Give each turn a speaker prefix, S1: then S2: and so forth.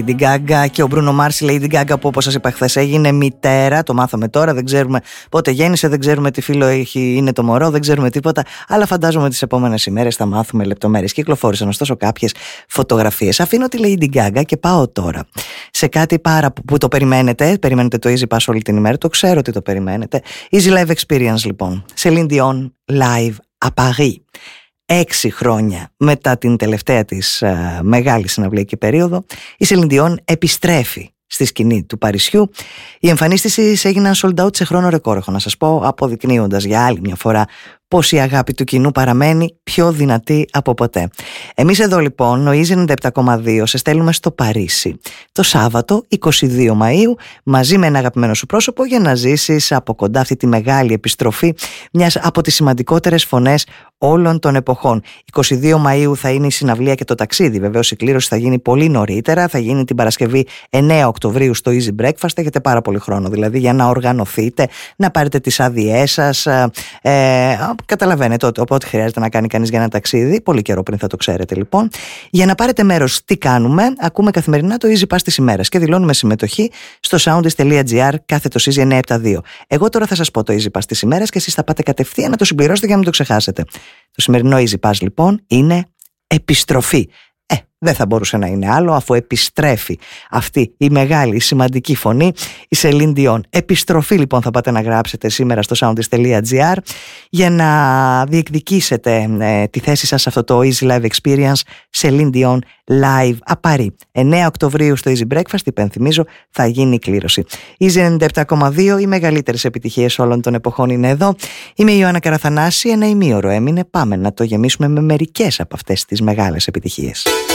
S1: Lady Gaga και ο Μπρούνο Μάρς. Η Lady Gaga που, όπως σας είπα χθες, έγινε μητέρα. Το μάθαμε τώρα, δεν ξέρουμε πότε γέννησε, δεν ξέρουμε τι φίλο είναι το μωρό, δεν ξέρουμε τίποτα. Αλλά φαντάζομαι τις επόμενες ημέρες θα μάθουμε λεπτομέρειες. Κυκλοφόρησαν ωστόσο κάποιες φωτογραφίες. Αφήνω τη Lady Gaga και πάω τώρα σε κάτι που το περιμένετε. Περιμένετε το Easy Pass όλη την ημέρα. Το ξέρω ότι το περιμένετε. Easy Live Experience λοιπόν. Celine Dion Live à Paris. 6 χρόνια μετά την τελευταία της μεγάλη συναυλιακή περίοδο, η Celine Dion επιστρέφει στη σκηνή του Παρισιού. Οι εμφανίσεις της έγιναν sold out σε χρόνο ρεκόρ, έχω να σας πω, αποδεικνύοντας για άλλη μια φορά πως η αγάπη του κοινού παραμένει πιο δυνατή από ποτέ. Εμείς εδώ λοιπόν, ο Easy 97,2, σε στέλνουμε στο Παρίσι το Σάββατο 22 Μαΐου μαζί με ένα αγαπημένο σου πρόσωπο για να ζήσεις από κοντά αυτή τη μεγάλη επιστροφή μιας από τις σημαντικότερες φωνές όλων των εποχών. 22 Μαΐου θα είναι η συναυλία και το ταξίδι. Βεβαίως η κλήρωση θα γίνει πολύ νωρίτερα, θα γίνει την Παρασκευή 9 Οκτωβρίου στο Easy Breakfast. Έχετε πάρα πολύ χρόνο δηλαδή για να οργανωθείτε, να πάρετε τις άδειές σας. Καταλαβαίνετε οπότε χρειάζεται να κάνει κανείς για ένα ταξίδι. Πολύ καιρό πριν θα το ξέρετε λοιπόν. Για να πάρετε μέρος, τι κάνουμε? Ακούμε καθημερινά το Easy Pass της ημέρας και δηλώνουμε συμμετοχή στο soundist.gr /Easy 972. Εγώ τώρα θα σας πω το Easy Pass της ημέρας και εσείς θα πάτε κατευθείαν να το συμπληρώσετε για να μην το ξεχάσετε. Το σημερινό Easy Pass λοιπόν είναι επιστροφή. Δεν θα μπορούσε να είναι άλλο αφού επιστρέφει αυτή η μεγάλη, η σημαντική φωνή, η Celine Dion. Επιστροφή λοιπόν θα πάτε να γράψετε σήμερα στο soundist.gr για να διεκδικήσετε τη θέση σας σε αυτό το Easy Live Experience Celine Dion Live à Paris. 9 Οκτωβρίου στο Easy Breakfast, υπενθυμίζω, θα γίνει η κλήρωση. Easy 97,2, οι μεγαλύτερες επιτυχίες όλων των εποχών είναι εδώ. Είμαι η Ιωάννα Καραθανάση, ένα ημίωρο έμεινε. Πάμε να το γεμίσουμε με μερικές από αυτές τις μεγάλες επιτυχίες.